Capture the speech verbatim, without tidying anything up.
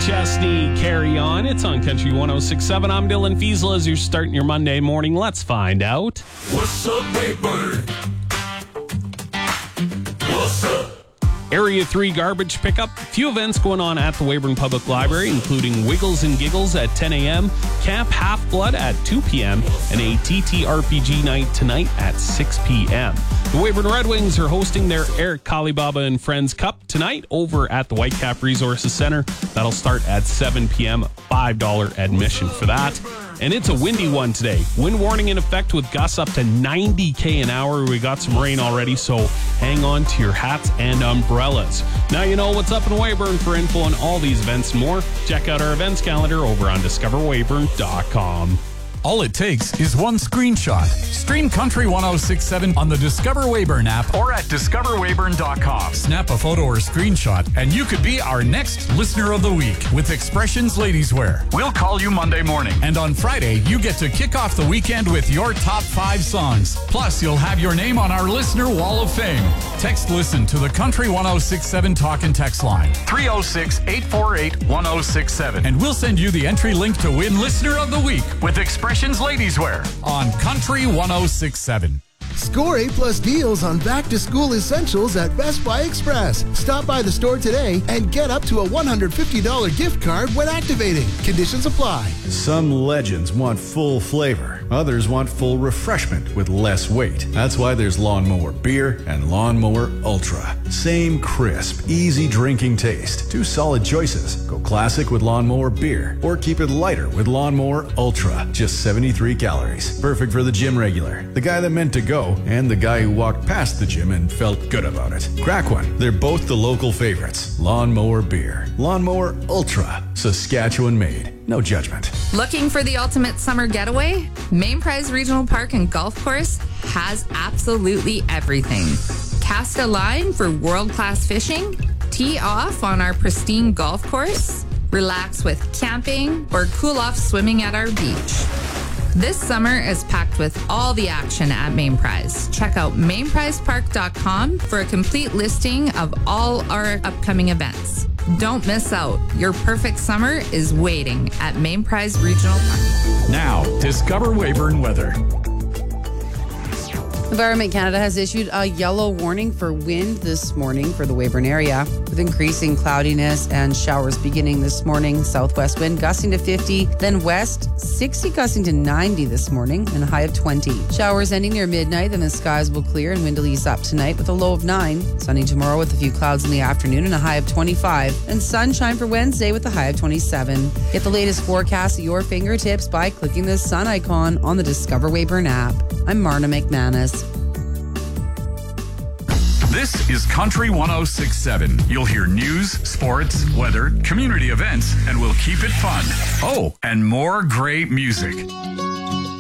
Chesney, Carry On. It's on Country one oh six point seven. I'm Dylan Fiesel as you're starting your Monday morning. Let's find out. What's up, Wayburn? What's up? Area three garbage pickup. A few events going on at the Weyburn Public Library, including Wiggles and Giggles at ten a.m., Camp Half-Blood at two p.m., and a T T R P G night tonight at six p.m. The Weyburn Red Wings are hosting their Eric Kalibaba and Friends Cup tonight over at the Whitecap Resources Center. That'll start at seven p.m., five dollars admission for that. And it's a windy one today. Wind warning in effect with gusts up to ninety kilometers an hour. We got some rain already, so hang on to your hats and umbrellas. Now you know what's up in Weyburn. For info on all these events and more, check out our events calendar over on discover weyburn dot com. All it takes is one screenshot. Stream Country one oh six point seven on the Discover Weyburn app or at discover weyburn dot com. Snap a photo or screenshot and you could be our next Listener of the Week with Expressions Ladies Wear. We'll call you Monday morning. And on Friday, you get to kick off the weekend with your top five songs. Plus, you'll have your name on our Listener Wall of Fame. Text LISTEN to the Country one oh six point seven talk and text line three oh six, eight four eight, one oh six seven. And we'll send you the entry link to win Listener of the Week with Expressions Ladies Wear on Country one oh six point seven. Score A-plus deals on back-to-school essentials at Best Buy Express. Stop by the store today and get up to a one hundred fifty dollars gift card when activating. Conditions apply. Some legends want full flavor. Others want full refreshment with less weight. That's why there's Lawnmower Beer and Lawnmower Ultra. Same crisp, easy drinking taste. Two solid choices. Go classic with Lawnmower Beer or keep it lighter with Lawnmower Ultra. Just seventy-three calories. Perfect for the gym regular, the guy that meant to go, and the guy who walked past the gym and felt good about it. Crack one. They're both the local favorites. Lawnmower Beer. Lawnmower Ultra. Saskatchewan made. No judgment. Looking for the ultimate summer getaway? Main Prize Regional Park and Golf Course has absolutely everything. Cast a line for world-class fishing, tee off on our pristine golf course, relax with camping, or cool off swimming at our beach. This summer is packed with all the action at Main Prize. Check out main prize park dot com for a complete listing of all our upcoming events. Don't miss out. Your perfect summer is waiting at Main Prize Regional Park. Now, Discover Weyburn weather. Environment Canada has issued a yellow warning for wind this morning for the Weyburn area, with increasing cloudiness and showers beginning this morning. Southwest wind gusting to fifty, then west sixty gusting to ninety this morning, and a high of twenty. Showers ending near midnight, then the skies will clear and wind will ease up tonight with a low of nine. Sunny tomorrow with a few clouds in the afternoon and a high of twenty-five. And sunshine for Wednesday with a high of twenty-seven. Get the latest forecast at your fingertips by clicking the sun icon on the Discover Weyburn app. I'm Marna McManus. This is Country one oh six point seven. You'll hear news, sports, weather, community events, and we'll keep it fun. Oh, and more great music.